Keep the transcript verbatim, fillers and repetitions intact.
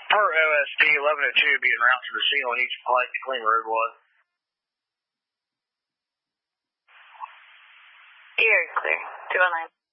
Per O S P eleven oh two being route to the scene on each flight to clean roadway. You're clear. two oh nine.